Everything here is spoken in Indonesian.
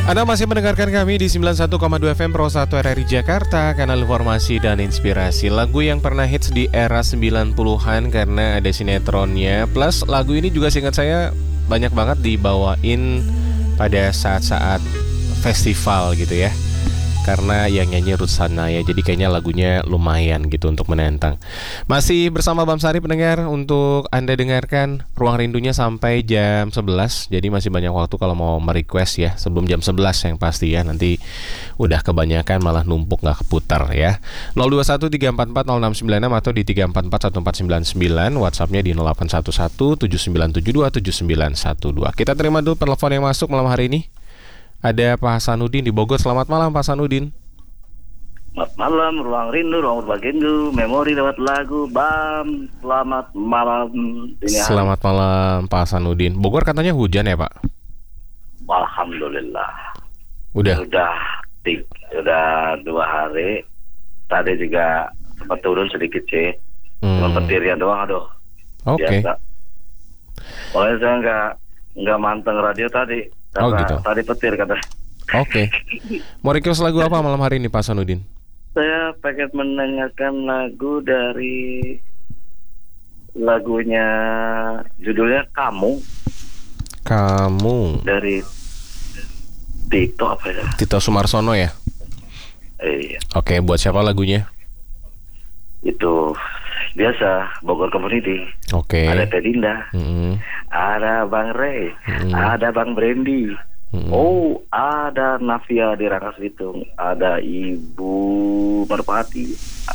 Anda masih mendengarkan kami di 91,2 FM Pro 1 RRI Jakarta, kanal informasi dan inspirasi. Lagu yang pernah hits di era 90-an karena ada sinetronnya. Plus lagu ini juga seingat saya banyak banget dibawain pada saat-saat festival gitu ya. Karena yang nyanyi Ruth Sanaya, jadi kayaknya lagunya lumayan gitu untuk menantang. Masih bersama Bam Sari pendengar, untuk Anda dengarkan Ruang Rindunya sampai jam 11. Jadi masih banyak waktu kalau mau merequest ya, sebelum jam 11 yang pasti ya. Nanti udah kebanyakan malah numpuk gak keputar ya. 0213440696 atau di 3441499. WhatsAppnya di 081179727912. Kita terima dulu telepon yang masuk malam hari ini. Ada Pak Hasanuddin di Bogor. Selamat malam Pak Hasanuddin. Selamat malam, Ruang Rindu, Ruang Berbagi Rindu, memori lewat lagu, Bam. Selamat malam. Selamat malam Pak Hasanuddin. Bogor katanya hujan ya Pak? Alhamdulillah. Udah 2 hari. Tadi juga sempat turun sedikit sih. Cuma petirnya doang, aduh. Oke. Biasa. Pokoknya saya nggak manteng radio tadi. Oh gitu. Tadi petir kata. Oke. Mau request lagu apa malam hari ini Pak Hasanuddin? Saya pengen mendengarkan lagu dari lagunya, judulnya Kamu dari Tito apa ya? Tito Sumarsono ya? Iya. Oke, buat siapa lagunya? Itu biasa Bogor Community. Oke. Ada Tedinda, ada Bang Ray, ada Bang Brandy. Oh, ada Navia di Rangkas Bitung, ada Ibu Merpati,